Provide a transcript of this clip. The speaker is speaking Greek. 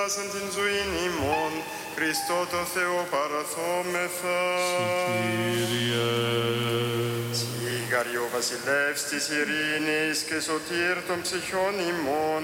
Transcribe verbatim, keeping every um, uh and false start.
δάσαν την ζωήν ημών, Χριστό το Θεό παραθόμεθα. Κύριε. Σιγαριό βασιλεύς της ειρήνης και σωτήρ των ψυχών ημών,